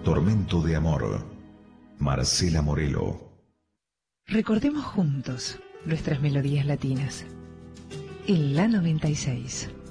Tormento de amor. Marcela Morelo. Recordemos juntos nuestras melodías latinas. En la 96.